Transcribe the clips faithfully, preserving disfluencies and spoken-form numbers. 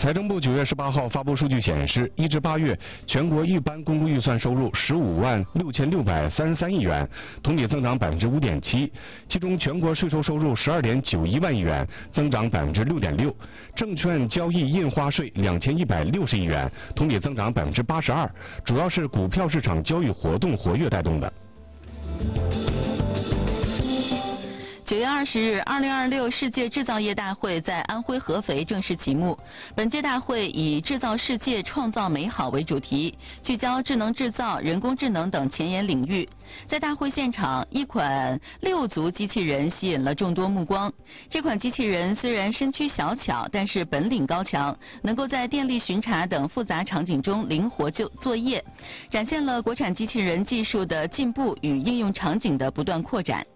财政部九月十八号发布数据显示，一至八月全国一般公共预算收入十五万六千六百三十三亿元，同比增长百分之五点七。其中全国税收收入十二点九一万亿元，增长百分之六点六；证券交易印花税两千一百六十亿元，同比增长百分之八十二，主要是股票市场交易活动活跃带动的。 九月二十日，二零二六世界制造业大会在安徽合肥正式启幕。本届大会以“制造世界，创造美好”为主题，聚焦智能制造、人工智能等前沿领域。在大会现场，一款六足机器人吸引了众多目光。这款机器人虽然身躯小巧，但是本领高强，能够在电力巡查等复杂场景中灵活就作业，展现了国产机器人技术的进步与应用场景的不断扩展。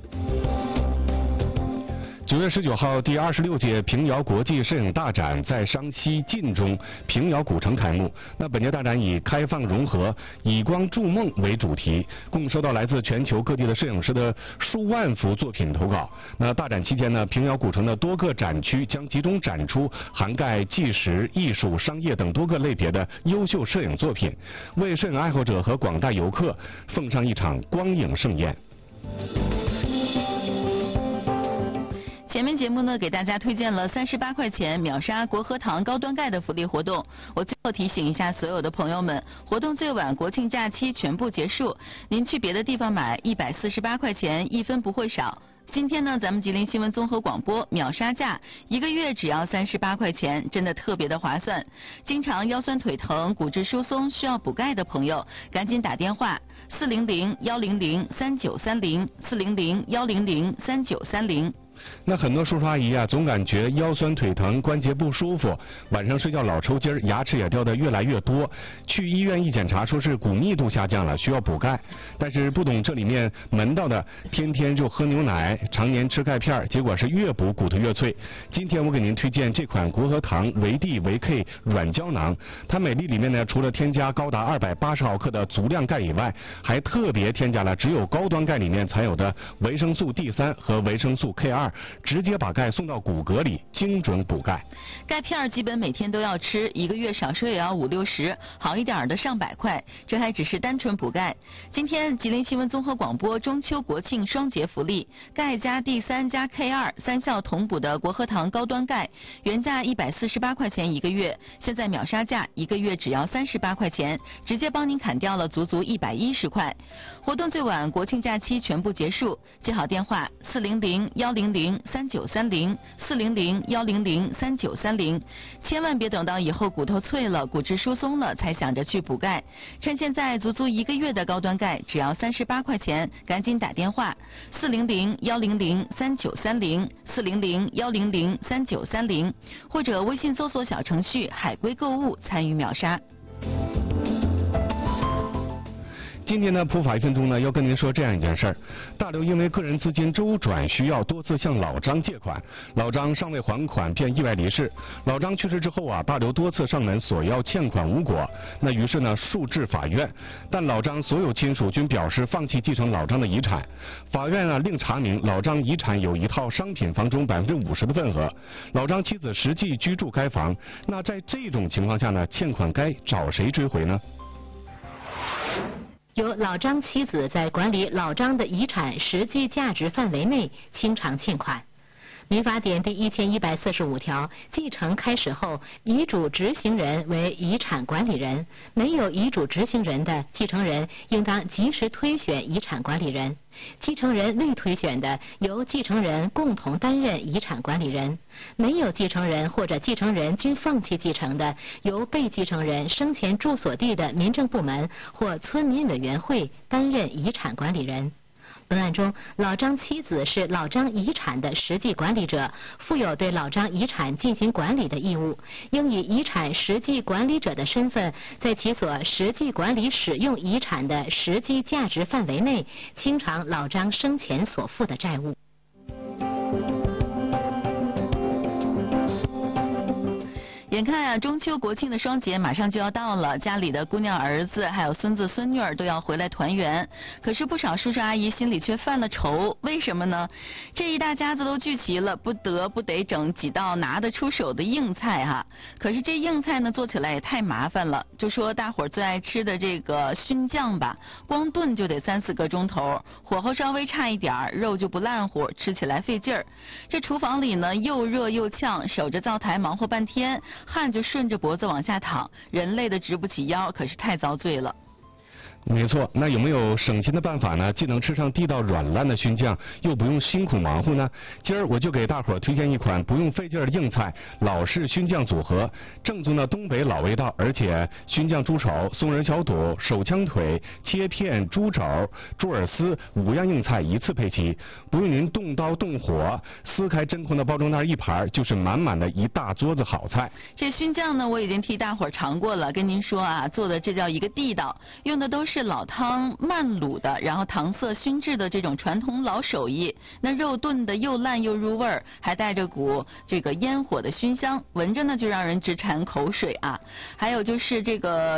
九月十九号，第二十六届平遥国际摄影大展在商西晋中平遥古城开幕。那本届大展以开放融合、以光筑梦为主题，共收到来自全球各地的摄影师的数万幅作品投稿。那大展期间呢，平遥古城的多个展区将集中展出涵盖纪实、艺术、商业等多个类别的优秀摄影作品，为摄影爱好者和广大游客奉上一场光影盛宴。 前面节目呢，给大家推荐了三十八块钱秒杀国和堂高端钙的福利活动。我最后提醒一下所有的朋友们，活动最晚国庆假期全部结束，您去别的地方买一百四十八块钱，一分不会少。今天呢，咱们吉林新闻综合广播秒杀价，一个月只要三十八块钱，真的特别的划算。经常腰酸腿疼、骨质疏松需要补钙的朋友，赶紧打电话四零零幺零零三九三零四零零幺零零三九三零。 那很多叔叔阿姨啊，总感觉腰酸腿疼、关节不舒服，晚上睡觉老抽筋儿，牙齿也掉得越来越多。去医院一检查，说是骨密度下降了，需要补钙。但是不懂这里面门道的，天天就喝牛奶，常年吃钙片，结果是越补骨头越脆。今天我给您推荐这款国和堂维 D 维 K 软胶囊，它每粒里面呢，除了添加高达二百八十毫克的足量钙以外，还特别添加了只有高端钙里面才有的维生素 D 三和维生素 K 二。直接把钙送到骨骼里，精准补钙。 钙片基本每天都要吃，一个月少说也要五六十，好一点的上百块。这还只是单纯补钙。今天吉林新闻综合广播中秋国庆双节福利，钙加 D 三加 K 二三效同补的国和堂高端钙，原价一百四十八块钱一个月，现在秒杀价一个月只要三十八块钱，直接帮您砍掉了足足一百一十块。活动最晚国庆假期全部结束，记好电话四零零幺零零三九三零四零零幺零零三九三零，千万别等到以后骨头脆了、骨质疏松了才想着去补钙，趁现在足足一个月的高端钙只要三十八块钱，赶紧打电话四零零幺零零三九三零四零零幺零零三九三零，或者微信搜索小程序海龟购物参与秒杀。 今天呢，普法一分钟呢，要跟您说这样一件事儿：大刘因为个人资金周转需要，多次向老张借款，老张尚未还款便意外离世。老张去世之后啊，大刘多次上门索要欠款无果，那于是呢，诉至法院，但老张所有亲属均表示放弃继承老张的遗产。法院啊，另查明老张遗产有一套商品房中百分之五十的份额，老张妻子实际居住该房。那在这种情况下呢，欠款该找谁追回呢？ 由老张妻子在管理老张的遗产实际价值范围内清偿欠款。民法典第一千一百四十五条，继承开始后，遗嘱执行人为遗产管理人，没有遗嘱执行人的继承人应当及时推选遗产管理人，继承人未推选的，由继承人共同担任遗产管理人，没有继承人或者继承人均放弃继承的，由被继承人生前住所地的民政部门或村民委员会担任遗产管理人。本案中，老张妻子是老张遗产的实际管理者，负有对老张遗产进行管理的义务，应以遗产实际管理者的身份，在其所实际管理使用遗产的实际价值范围内，清偿老张生前所负的债务。 也眼看啊，中秋国庆的双节马上就要到了，家里的姑娘儿子还有孙子孙女儿都要回来团圆。可是不少叔叔阿姨心里却犯了愁，为什么呢？这一大家子都聚齐了，不得不得整几道拿得出手的硬菜哈。可是这硬菜呢，做起来也太麻烦了。就说大伙儿最爱吃的这个熏酱吧，光炖就得三四个钟头，火候稍微差一点儿，肉就不烂乎，吃起来费劲儿。这厨房里呢，又热又呛，守着灶台忙活半天，汗就顺着脖子往下淌，人累得直不起腰，可是太遭罪了。 没错，那有没有省心的办法呢？既能吃上地道软烂的熏酱，又不用辛苦忙活呢？今儿我就给大伙儿推荐一款不用费劲儿的硬菜——老式熏酱组合，正宗的东北老味道，而且熏酱猪手、松仁小肚、手枪腿、切片猪肘、猪耳丝五样硬菜一次配齐，不用您动刀动火，撕开真空的包装袋一盘，就是满满的一大桌子好菜。 这熏酱呢，我已经替大伙儿尝过了，跟您说啊，做的这叫一个地道，用的都是老汤慢卤的，然后糖色熏制的这种传统老手艺。那肉炖的又烂又入味儿，还带着股这个烟火的熏香，闻着呢就让人直馋口水啊。还有就是这个